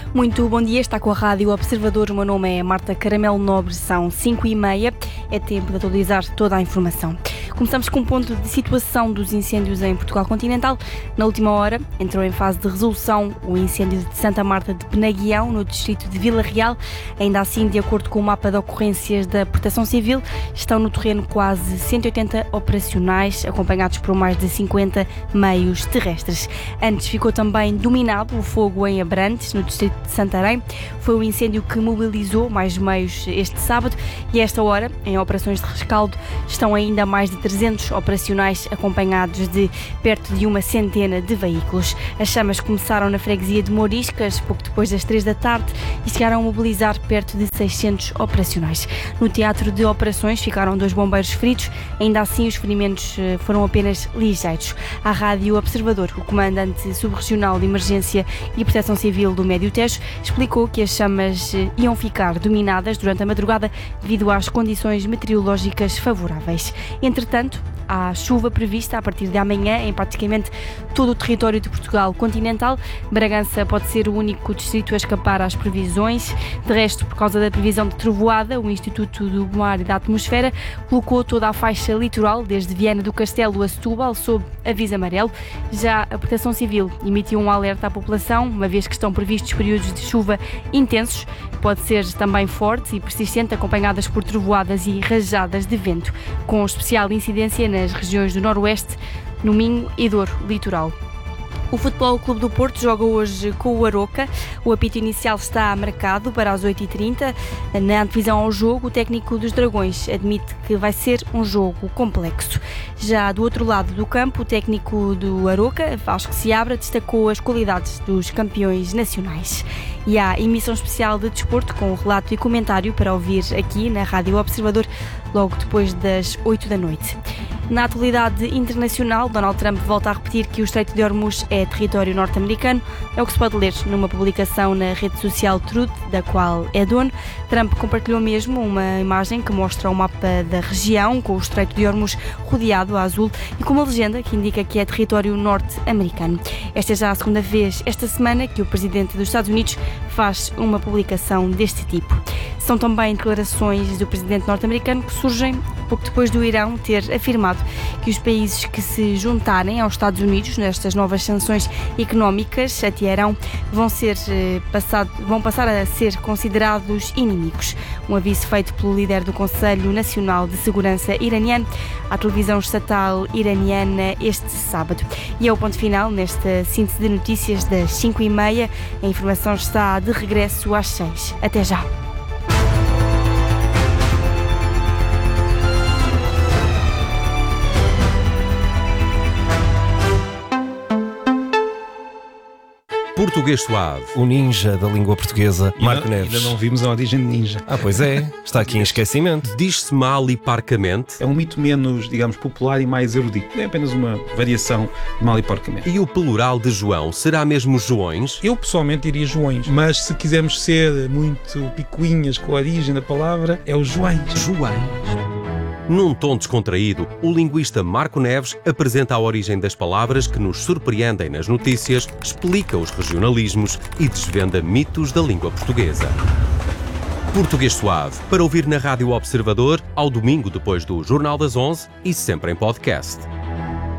Muito bom dia, está com a Rádio Observador. O meu nome é Marta Caramelo Nobre, são 5h30, é tempo de atualizar toda a informação. Começamos com um ponto de situação dos incêndios em Portugal continental. Na última hora, entrou em fase de resolução o incêndio de Santa Marta de Penaguião, no distrito de Vila Real. Ainda assim, de acordo com o mapa de ocorrências da Proteção Civil, estão no terreno quase 180 operacionais, acompanhados por mais de 50 meios terrestres. Antes ficou também dominado o fogo em Abrantes, no distrito de Santarém. Foi o incêndio que mobilizou mais meios este sábado e a esta hora, em operações de rescaldo, estão ainda mais de 300 operacionais, acompanhados de perto de uma centena de veículos. As chamas começaram na freguesia de Mouriscas, pouco depois das 3 da tarde, e chegaram a mobilizar perto de 600 operacionais. No teatro de operações ficaram 2 bombeiros feridos, ainda assim os ferimentos foram apenas ligeiros. À Rádio Observador, o comandante subregional de Emergência e Proteção Civil do Médio Tejo explicou que as chamas iam ficar dominadas durante a madrugada devido às condições meteorológicas favoráveis. Entretanto, há chuva prevista a partir de amanhã em praticamente todo o território de Portugal continental. Bragança pode ser o único distrito a escapar às previsões. De resto, por causa da previsão de trovoada, o Instituto do Mar e da Atmosfera colocou toda a faixa litoral, desde Viana do Castelo a Setúbal, sob aviso amarelo. Já a Proteção Civil emitiu um alerta à população, uma vez que estão previstos períodos de chuva intensos. Pode ser também forte e persistente, acompanhadas por trovoadas e rajadas de vento, com especial incidência nas regiões do Noroeste, no Minho e Douro Litoral. O Futebol Clube do Porto joga hoje com o Aroca. O apito inicial está marcado para as 8h30. Na antevisão ao jogo, o técnico dos Dragões admite que vai ser um jogo complexo. Já do outro lado do campo, o técnico do Aroca, Vasco Seabra, destacou as qualidades dos campeões nacionais. E há emissão especial de desporto com relato e comentário para ouvir aqui na Rádio Observador, logo depois das 8 da noite. Na atualidade internacional, Donald Trump volta a repetir que o Estreito de Hormuz é território norte-americano. É o que se pode ler numa publicação na rede social Truth, da qual é dono. Trump compartilhou mesmo uma imagem que mostra o mapa da região, com o Estreito de Hormuz rodeado a azul e com uma legenda que indica que é território norte-americano. Esta é já a segunda vez esta semana que o presidente dos Estados Unidos faz uma publicação deste tipo. São também declarações do presidente norte-americano que surgem pouco depois do Irão ter afirmado que os países que se juntarem aos Estados Unidos nestas novas sanções económicas a Teherão vão passar a ser considerados inimigos. Um aviso feito pelo líder do Conselho Nacional de Segurança iraniano à televisão estatal iraniana este sábado. E é o ponto final nesta síntese de notícias das 5h30. A informação está de regresso às 6. Até já. Português Suave. O ninja da língua portuguesa, Marco Neves. Ainda não vimos a origem de ninja. Pois é, está aqui em esquecimento. Diz-se mal e parcamente. É um mito menos, digamos, popular e mais erudito. É apenas uma variação de mal e porcamente. E o plural de João será mesmo Joões? Eu pessoalmente diria Joões, mas se quisermos ser muito picuinhas com a origem da palavra, é o Joões. Joões. Num tom descontraído, o linguista Marco Neves apresenta a origem das palavras que nos surpreendem nas notícias, explica os regionalismos e desvenda mitos da língua portuguesa. Português Suave, para ouvir na Rádio Observador, ao domingo depois do Jornal das 11 e sempre em podcast.